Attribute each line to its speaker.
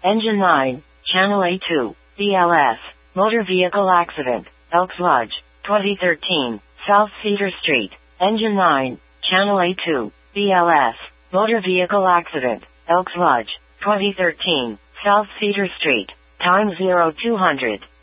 Speaker 1: Engine 9, Channel A2, BLS, Motor Vehicle Accident, Elks Lodge, 2013, South Cedar Street. Engine 9, Channel A2, BLS, Motor Vehicle Accident, Elks Lodge, 2013, South Cedar Street. Time 0200.